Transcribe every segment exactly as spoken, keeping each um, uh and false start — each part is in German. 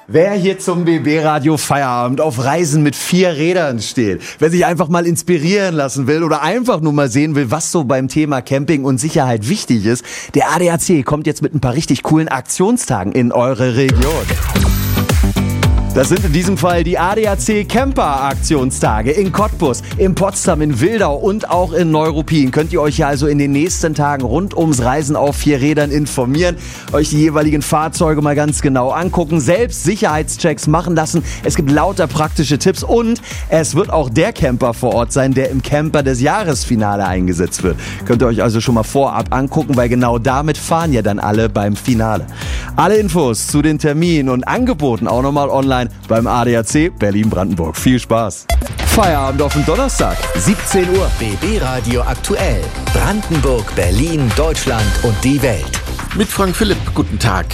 Wer hier zum B B-Radio Feierabend auf Reisen mit vier Rädern steht, wer sich einfach mal inspirieren lassen will oder einfach nur mal sehen will, was so beim Thema Camping und Sicherheit wichtig ist, der A D A C kommt jetzt mit ein paar richtig coolen Aktionstagen in eure Region. Das sind in diesem Fall die A D A C Camper-Aktionstage in Cottbus, in Potsdam, in Wildau und auch in Neuruppin. Könnt ihr euch ja also in den nächsten Tagen rund ums Reisen auf vier Rädern informieren, euch die jeweiligen Fahrzeuge mal ganz genau angucken, selbst Sicherheitschecks machen lassen. Es gibt lauter praktische Tipps und es wird auch der Camper vor Ort sein, der im Camper des Jahresfinale eingesetzt wird. Könnt ihr euch also schon mal vorab angucken, weil genau damit fahren ja dann alle beim Finale. Alle Infos zu den Terminen und Angeboten auch nochmal online beim A D A C Berlin-Brandenburg. Viel Spaß. Feierabend auf den Donnerstag, siebzehn Uhr. B B-Radio aktuell. Brandenburg, Berlin, Deutschland und die Welt. Mit Frank Philipp, guten Tag.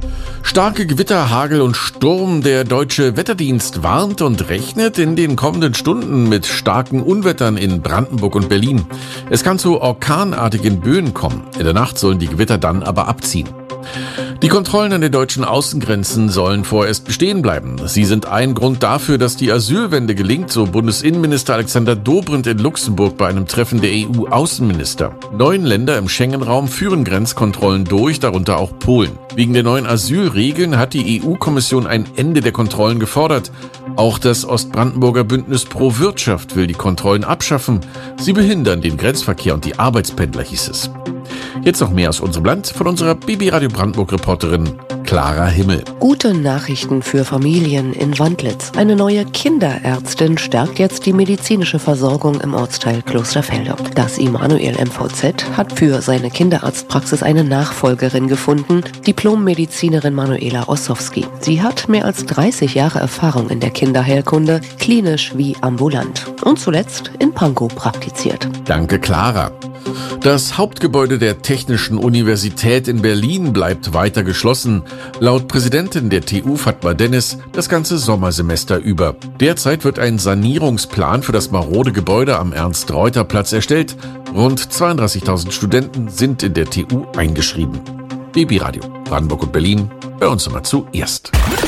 Starke Gewitter, Hagel und Sturm. Der Deutsche Wetterdienst warnt und rechnet in den kommenden Stunden mit starken Unwettern in Brandenburg und Berlin. Es kann zu orkanartigen Böen kommen. In der Nacht sollen die Gewitter dann aber abziehen. Die Kontrollen an den deutschen Außengrenzen sollen vorerst bestehen bleiben. Sie sind ein Grund dafür, dass die Asylwende gelingt, so Bundesinnenminister Alexander Dobrindt in Luxemburg bei einem Treffen der E U-Außenminister. Neun Länder im Schengen-Raum führen Grenzkontrollen durch, darunter auch Polen. Wegen der neuen Asylregeln hat die E U-Kommission ein Ende der Kontrollen gefordert. Auch das Ostbrandenburger Bündnis Pro Wirtschaft will die Kontrollen abschaffen. Sie behindern den Grenzverkehr und die Arbeitspendler, hieß es. Jetzt noch mehr aus unserem Land von unserer B B-Radio Brandenburg-Reporterin Clara Himmel. Gute Nachrichten für Familien in Wandlitz. Eine neue Kinderärztin stärkt jetzt die medizinische Versorgung im Ortsteil Klosterfelde. Das Immanuel M V Z hat für seine Kinderarztpraxis eine Nachfolgerin gefunden, Diplommedizinerin Manuela Ossowski. Sie hat mehr als dreißig Jahre Erfahrung in der Kinderheilkunde, klinisch wie ambulant. Und zuletzt in Pankow praktiziert. Danke, Clara. Das Hauptgebäude der Technischen Universität in Berlin bleibt weiter geschlossen. Laut Präsidentin der T U Fatma Dennis das ganze Sommersemester über. Derzeit wird ein Sanierungsplan für das marode Gebäude am Ernst-Reuter-Platz erstellt. Rund zweiunddreißigtausend Studenten sind in der T U eingeschrieben. B B-Radio Brandenburg und Berlin, bei uns immer zuerst.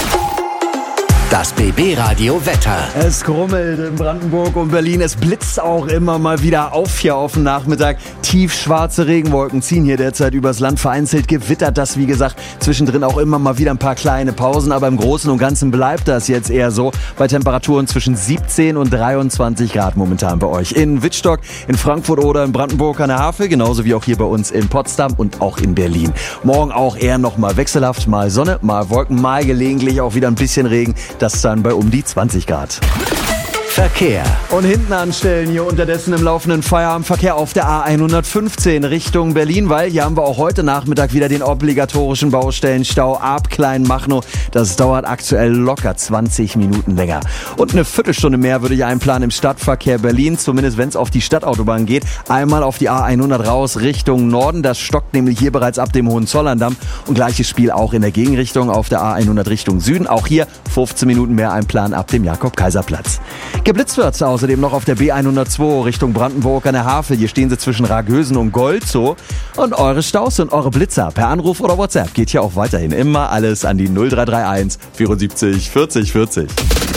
Das B B-Radio Wetter. Es grummelt in Brandenburg und Berlin. Es blitzt auch immer mal wieder auf hier auf den Nachmittag. Tiefschwarze Regenwolken ziehen hier derzeit übers Land. Vereinzelt gewittert das, wie gesagt. Zwischendrin auch immer mal wieder ein paar kleine Pausen. Aber im Großen und Ganzen bleibt das jetzt eher so. Bei Temperaturen zwischen siebzehn und dreiundzwanzig Grad momentan bei euch. In Wittstock, in Frankfurt oder in Brandenburg an der Havel. Genauso wie auch hier bei uns in Potsdam und auch in Berlin. Morgen auch eher noch mal wechselhaft. Mal Sonne, mal Wolken, mal gelegentlich auch wieder ein bisschen Regen. Das dann bei um die zwanzig Grad. Verkehr. Und hinten anstellen hier unterdessen im laufenden Feierabendverkehr auf der A hundertfünfzehn Richtung Berlin, weil hier haben wir auch heute Nachmittag wieder den obligatorischen Baustellenstau ab Kleinmachnow. Das dauert aktuell locker zwanzig Minuten länger. Und eine Viertelstunde mehr würde ich einplanen im Stadtverkehr Berlin, zumindest wenn es auf die Stadtautobahn geht. Einmal auf die A hundert raus Richtung Norden, das stockt nämlich hier bereits ab dem Hohenzollerndamm. Und gleiches Spiel auch in der Gegenrichtung auf der A hundert Richtung Süden. Auch hier fünfzehn Minuten mehr einplanen ab dem Jakob-Kaiser-Platz. Geblitzt wird außerdem noch auf der B hundertzwei Richtung Brandenburg an der Havel. Hier stehen sie zwischen Raghösen und Golzow. Und eure Staus und eure Blitzer per Anruf oder WhatsApp geht hier auch weiterhin immer alles an die null drei drei eins vierundsiebzig vierzig vierzig.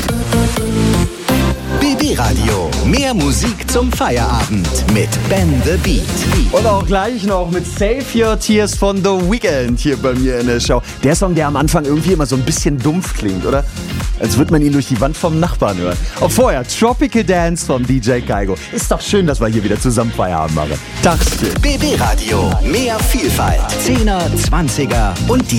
B B-Radio. Mehr Musik zum Feierabend mit Ben the Beat. Und auch gleich noch mit Save Your Tears von The Weeknd hier bei mir in der Show. Der Song, der am Anfang irgendwie immer so ein bisschen dumpf klingt, oder? Als würde man ihn durch die Wand vom Nachbarn hören. Auch vorher Tropical Dance von D J Kaigo. Ist doch schön, dass wir hier wieder zusammen Feierabend machen. Tagschen. B B-Radio. Mehr Vielfalt. Zehner, Zwanziger und die